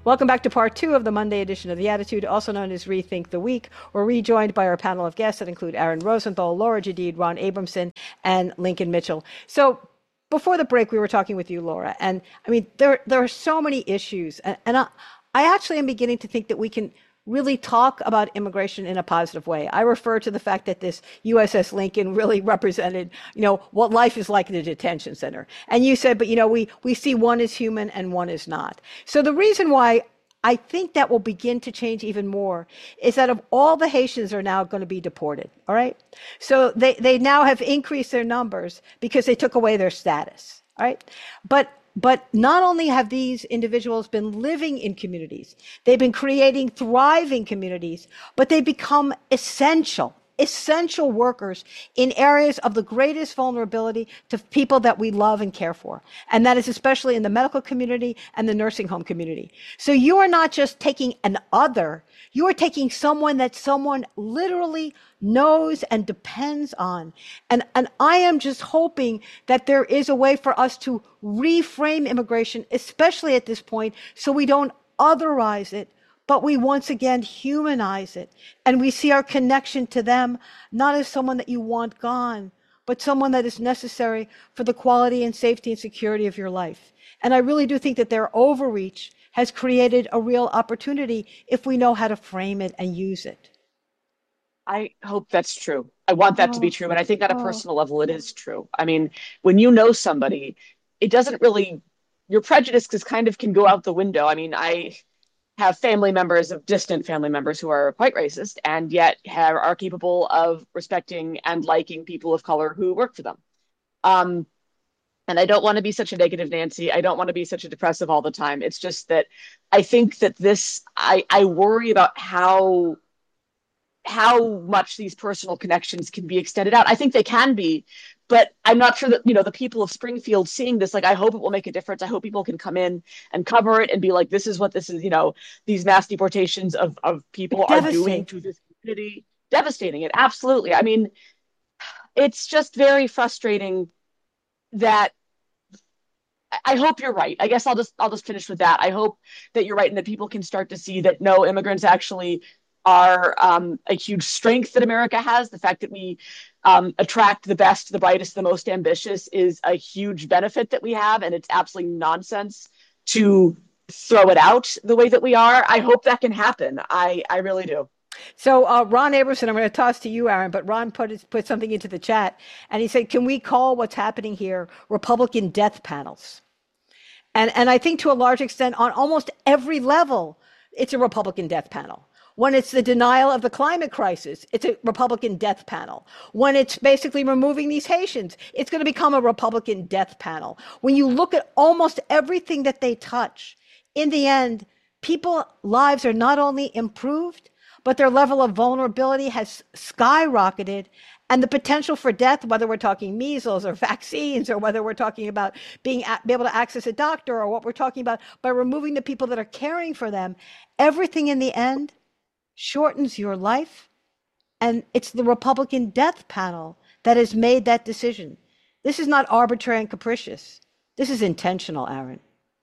Welcome back to part two of the Monday edition of The Attitude, also known as Rethink the Week. We're rejoined by our panel of guests that include Aaron Rosenthal, Laura Jadid, Ron Abramson, and Lincoln Mitchell. So before the break, we were talking with you, Laura, and I mean, there are so many issues, and I actually am beginning to think that we can really talk about immigration in a positive way. I refer to the fact that this USS Lincoln really represented, what life is like in a detention center. And you said, but we see one is human and one is not. So the reason why I think that will begin to change even more is that of all the Haitians are now going to be deported. All right. So they now have increased their numbers because they took away their status. All right. But not only have these individuals been living in communities, they've been creating thriving communities, but they become essential workers in areas of the greatest vulnerability to people that we love and care for. And that is especially in the medical community and the nursing home community. So you are not just taking an other, you are taking someone that someone literally knows and depends on. And I am just hoping that there is a way for us to reframe immigration, especially at this point, so we don't otherize it, but we once again humanize it. And we see our connection to them not as someone that you want gone, but someone that is necessary for the quality and safety and security of your life. And I really do think that their overreach has created a real opportunity if we know how to frame it and use it. I hope that's true. I want that to be Oh, true. And I think at a oh, personal level, it is true. I mean, when you know somebody, it doesn't really, your prejudices kind of can go out the window. I mean, I have family members of distant family members who are quite racist and yet are capable of respecting and liking people of color who work for them. Um, and I don't want to be such a negative Nancy. I don't want to be such a depressive all the time. It's just that I think that I worry about how much these personal connections can be extended out. I think they can be, but I'm not sure that, the people of Springfield seeing this, like, I hope it will make a difference. I hope people can come in and cover it and be like, this is what this is, these mass deportations of people it's are doing devastating. to this community. Devastating it. Absolutely. I mean, it's just very frustrating that I hope you're right. I guess I'll just finish with that. I hope that you're right and that people can start to see that no, immigrants actually are a huge strength that America has. The fact that we attract the best, the brightest, the most ambitious is a huge benefit that we have, and it's absolutely nonsense to throw it out the way that we are. I hope that can happen. I really do. So Ron Aberson, I'm going to toss to you, Aaron, but Ron put something into the chat, and he said, "Can we call what's happening here Republican death panels?" And I think to a large extent, on almost every level, it's a Republican death panel. When it's the denial of the climate crisis, it's a Republican death panel. When it's basically removing these Haitians, it's going to become a Republican death panel. When you look at almost everything that they touch, in the end, people's lives are not only improved, but their level of vulnerability has skyrocketed. And the potential for death, whether we're talking measles or vaccines, or whether we're talking about be able to access a doctor, or what we're talking about by removing the people that are caring for them, everything in the end shortens your life. And it's the Republican death panel that has made that decision. This is not arbitrary and capricious. This is intentional, Aaron.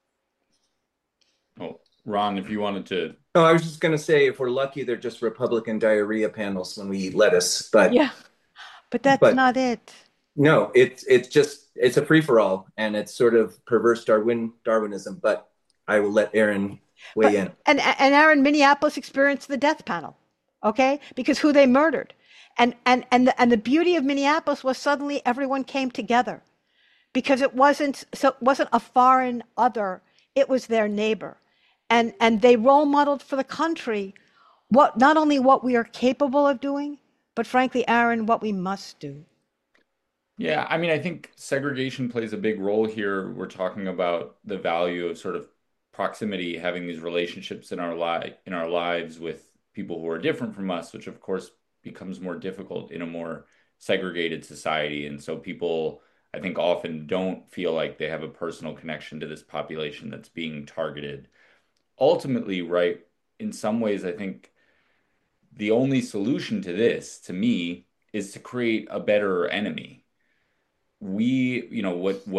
Oh, Ron, if you wanted to, No, I was just going to say, if we're lucky, they're just Republican diarrhea panels when we eat lettuce. But Yeah, but that's but not it. no, it's a free for all, and it's sort of perverse Darwinism. But I will let Aaron weigh But in. and Aaron, Minneapolis experienced the death panel, okay? Because who they murdered. And the beauty of Minneapolis was suddenly everyone came together because it wasn't a foreign other, it was their neighbor. And they role modeled for the country what not only what we are capable of doing, but frankly, Aaron, what we must do. yeah, I mean, I think segregation plays a big role here. We're talking about the value of sort of proximity, having these relationships in our lives with people who are different from us, which of course becomes more difficult in a more segregated society. And so people, I think, often don't feel like they have a personal connection to this population that's being targeted. Ultimately, right, in some ways, I think the only solution to this, to me, is to create a better enemy. We, what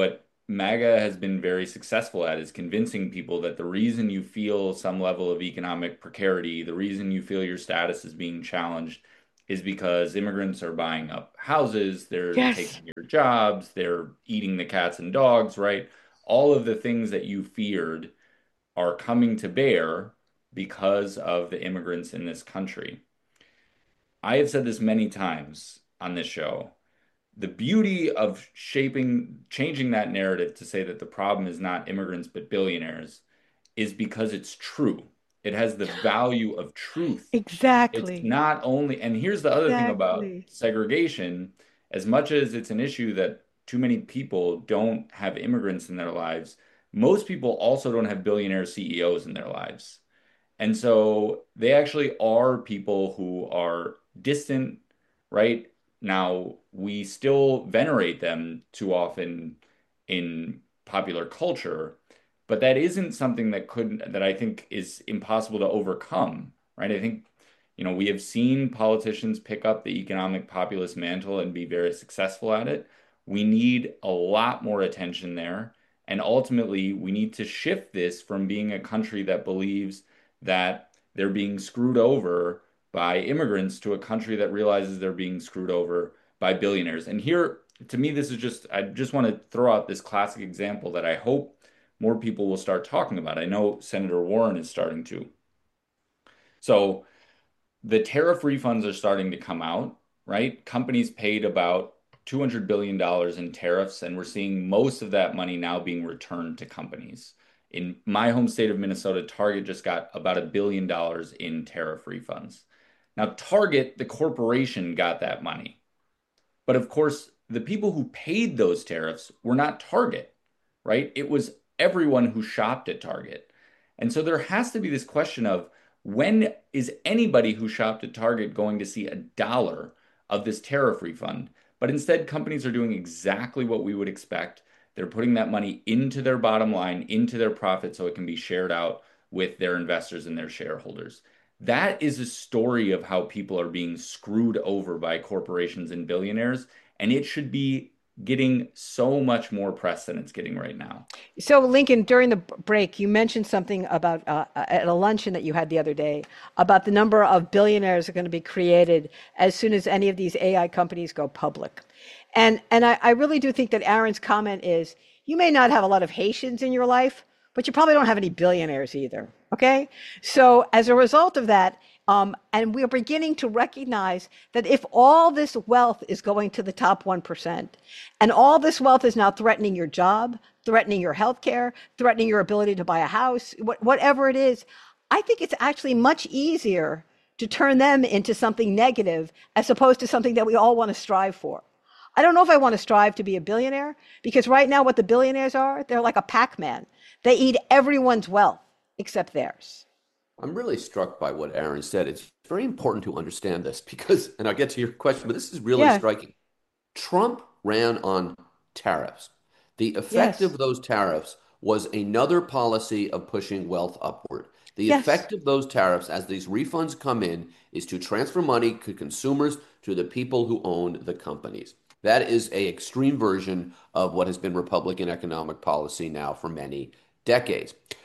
MAGA has been very successful at is convincing people that the reason you feel some level of economic precarity, the reason you feel your status is being challenged, is because immigrants are buying up houses, they're Yes. taking your jobs, they're eating the cats and dogs, right? All of the things that you feared are coming to bear because of the immigrants in this country. I have said this many times on this show. The beauty of changing that narrative to say that the problem is not immigrants but billionaires is because it's true. It has the value of truth. It's Exactly. not only, and here's the other thing about Exactly. segregation, as much as it's an issue that too many people don't have immigrants in their lives, most people also don't have billionaire CEOs in their lives. And so they actually are people who are distant, right? Now, we still venerate them too often in popular culture, but that isn't something that I think is impossible to overcome, right? I think, we have seen politicians pick up the economic populist mantle and be very successful at it. We need a lot more attention there. And ultimately, we need to shift this from being a country that believes that they're being screwed over by immigrants to a country that realizes they're being screwed over by billionaires. And here, to me, I just want to throw out this classic example that I hope more people will start talking about. I know Senator Warren is starting to. So the tariff refunds are starting to come out, right? Companies paid about $200 billion in tariffs, and we're seeing most of that money now being returned to companies. In my home state of Minnesota, Target just got about $1 billion in tariff refunds. Now, Target, the corporation, got that money. But of course, the people who paid those tariffs were not Target, right? It was everyone who shopped at Target. And so there has to be this question of when is anybody who shopped at Target going to see $1 of this tariff refund? But instead, companies are doing exactly what we would expect. They're putting that money into their bottom line, into their profit, so it can be shared out with their investors and their shareholders. That is a story of how people are being screwed over by corporations and billionaires, and it should be getting so much more press than it's getting right now. So, Lincoln, during the break, you mentioned something about at a luncheon that you had the other day about the number of billionaires that are going to be created as soon as any of these AI companies go public. And I really do think that Aaron's comment is you may not have a lot of Haitians in your life, but you probably don't have any billionaires either. Okay. So, as a result of that, and we're beginning to recognize that if all this wealth is going to the top 1%, and all this wealth is now threatening your job, threatening your health care, threatening your ability to buy a house, whatever it is, I think it's actually much easier to turn them into something negative as opposed to something that we all want to strive for. I don't know if I want to strive to be a billionaire because right now, what the billionaires are, they're like a Pac Man. They eat everyone's wealth except theirs. I'm really struck by what Aaron said. It's very important to understand this because, and I'll get to your question, but this is really Yeah. striking. Trump ran on tariffs. The effect Yes. of those tariffs was another policy of pushing wealth upward. The Yes. effect of those tariffs, as these refunds come in, is to transfer money to consumers to the people who own the companies. That is a extreme version of what has been Republican economic policy now for many decades.